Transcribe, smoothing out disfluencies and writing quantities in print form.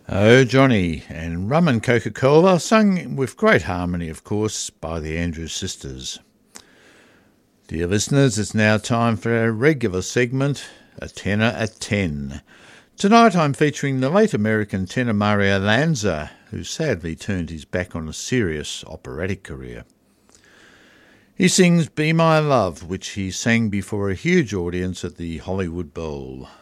Oh, Johnny, and Rum and Coca-Cola, sung with great harmony, of course, by the Andrews Sisters. Dear listeners, it's now time for our regular segment, A Tenor at 10. Tonight I'm featuring the late American tenor Mario Lanza, who sadly turned his back on a serious operatic career. He sings Be My Love, which he sang before a huge audience at the Hollywood Bowl.